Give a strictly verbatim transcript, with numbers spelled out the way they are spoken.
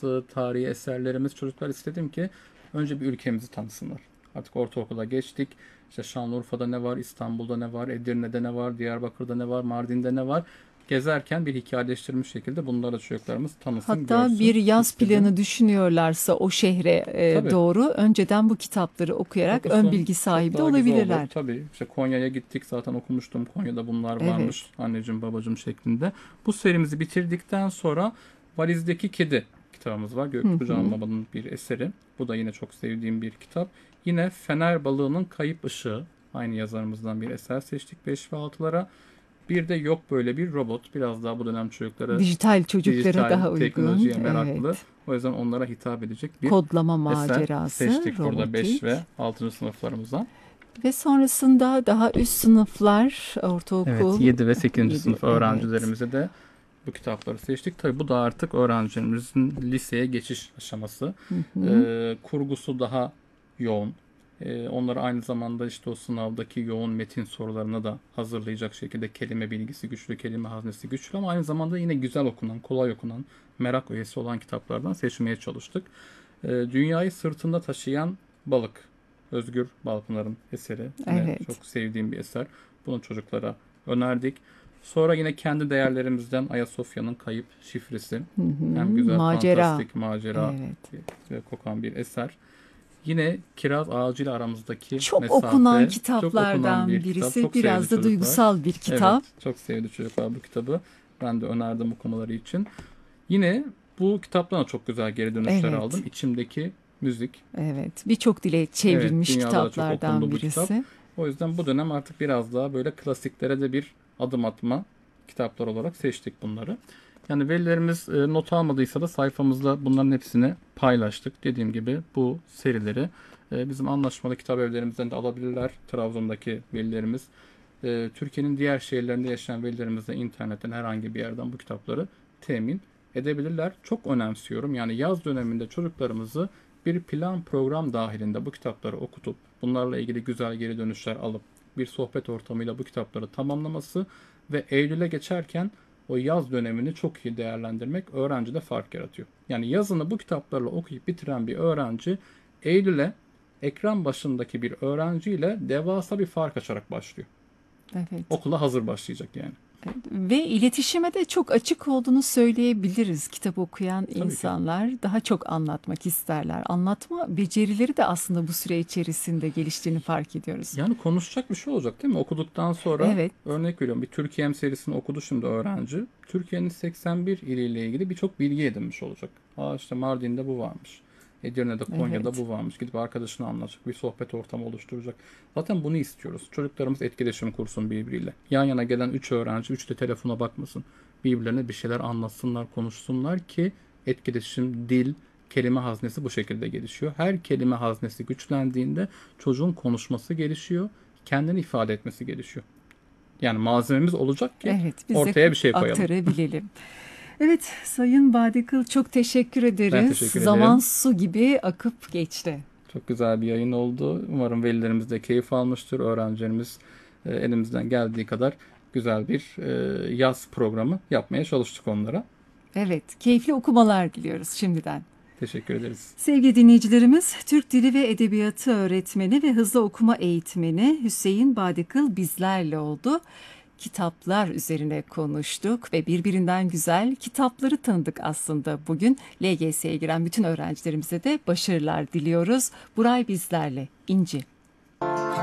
sanatı, tarihi eserlerimiz. Çocuklar istedim ki önce bir ülkemizi tanısınlar. Artık ortaokula geçtik. İşte Şanlıurfa'da ne var, İstanbul'da ne var, Edirne'de ne var, Diyarbakır'da ne var, Mardin'de ne var. Gezerken bir hikayeleştirmiş şekilde bunları çocuklarımız tanısın, Hatta görsün bir yaz istedim. planı düşünüyorlarsa o şehre e, Tabii. doğru önceden bu kitapları okuyarak ön Okusun, bilgi çok sahibi de daha güzel olur. olabilirler. Tabii işte Konya'ya gittik, zaten okumuştum. Konya'da bunlar Evet. varmış, anneciğim babacığım şeklinde. Bu serimizi bitirdikten sonra Valizdeki Kedi kitabımız var. Hı Göktuğ Can hı. Baba'nın bir eseri. Bu da yine çok sevdiğim bir kitap. Yine Fener Balığı'nın Kayıp Işığı. Aynı yazarımızdan bir eser seçtik beş ve altılara. Bir de Yok Böyle Bir Robot. Biraz daha bu dönem çocukları Dijital çocuklara dijital daha uygun. teknolojiye meraklı. Evet. O yüzden onlara hitap edecek bir Kodlama eser macerası, seçtik burada beş ve robotik. altıncı sınıflarımıza. Ve sonrasında daha üst sınıflar, Evet, ortaokul, yedi ve sekizinci yedi, sınıf evet. öğrencilerimize de bu kitapları seçtik. Tabii bu da artık öğrencilerimizin liseye geçiş aşaması. Hı hı. Ee, kurgusu daha yoğun. Ee, onları aynı zamanda işte o sınavdaki yoğun metin sorularına da hazırlayacak şekilde kelime bilgisi güçlü, kelime haznesi güçlü ama aynı zamanda yine güzel okunan, kolay okunan, merak öğesi olan kitaplardan seçmeye çalıştık. Ee, Dünyayı Sırtında Taşıyan Balık. Özgür Balpınar'ın eseri. Yine çok Evet. sevdiğim bir eser. Bunu çocuklara önerdik. Sonra yine kendi değerlerimizden Ayasofya'nın Kayıp Şifresi. Hı hı. Hem güzel, Macera. fantastik, macera Evet. ve kokan bir eser. Yine Kiraz Ağacı ile aramızdaki Çok okunan mesafe. Çok okunan kitaplardan bir kitap. birisi. Çok sevdi Biraz da çocuklar. duygusal bir Evet, kitap. çok sevdi çocuklar bu kitabı. Ben de önerdim okumaları için. Yine bu kitaptan da çok güzel geri dönüşler aldım. Evet. İçimdeki Müzik. Evet. Birçok dile Evet, çevrilmiş dünyada da çok kitaplardan okundu bu kitap. birisi. O yüzden bu dönem artık biraz daha böyle klasiklere de bir adım atma kitaplar olarak seçtik bunları. Yani velilerimiz e, not almadıysa da sayfamızda bunların hepsini paylaştık. Dediğim gibi bu serileri e, bizim anlaşmalı kitap evlerimizden de alabilirler. Trabzon'daki velilerimiz. E, Türkiye'nin diğer şehirlerinde yaşayan velilerimiz de internetten herhangi bir yerden bu kitapları temin edebilirler. Çok önemsiyorum. Yani yaz döneminde çocuklarımızı bir plan program dahilinde bu kitapları okutup bunlarla ilgili güzel geri dönüşler alıp bir sohbet ortamıyla bu kitapları tamamlaması ve Eylül'e geçerken o yaz dönemini çok iyi değerlendirmek öğrencide fark yaratıyor. Yani yazını bu kitaplarla okuyup bitiren bir öğrenci Eylül'e ekran başındaki bir öğrenciyle devasa bir fark açarak başlıyor. Evet. Okula hazır başlayacak yani. Ve iletişime de çok açık olduğunu söyleyebiliriz. Kitap okuyan Tabii ki. insanlar daha çok anlatmak isterler. Anlatma becerileri de aslında bu süre içerisinde geliştiğini fark ediyoruz. Yani konuşacak bir şey olacak değil mi? Okuduktan sonra Evet, örnek veriyorum. Bir Türkiye'm serisini okudu şimdi öğrenci. Türkiye'nin seksen bir iliyle ilgili birçok bilgi edinmiş olacak. Aa işte Mardin'de bu varmış. Edirne'de, Konya'da evet. bu varmış. Gidip arkadaşına anlatacak. Bir sohbet ortamı oluşturacak. Zaten bunu istiyoruz. Çocuklarımız etkileşim kursun birbiriyle. Yan yana gelen üç öğrenci, üç de telefona bakmasın. Birbirlerine bir şeyler anlatsınlar, konuşsunlar ki etkileşim, dil, kelime haznesi bu şekilde gelişiyor. Her kelime haznesi güçlendiğinde çocuğun konuşması gelişiyor, kendini ifade etmesi gelişiyor. Yani malzememiz olacak ki Evet, biz de ortaya bir şey koyalım. aktarabilelim. Evet, Sayın Badikıl çok teşekkür Ben ederiz. teşekkür Zaman ederim. su gibi akıp geçti. Çok güzel bir yayın oldu. Umarım velilerimiz de keyif almıştır. Öğrencilerimiz e, elimizden geldiği kadar güzel bir e, yaz programı yapmaya çalıştık onlara. Evet, keyifli okumalar diliyoruz şimdiden. Teşekkür ederiz. Sevgili dinleyicilerimiz, Türk Dili ve Edebiyatı öğretmeni ve hızlı okuma eğitmeni Hüseyin Badikıl bizlerle oldu. Kitaplar üzerine konuştuk ve birbirinden güzel kitapları tanıdık aslında bugün. L G S'ye giren bütün öğrencilerimize de başarılar diliyoruz. Buray bizlerle, İnci.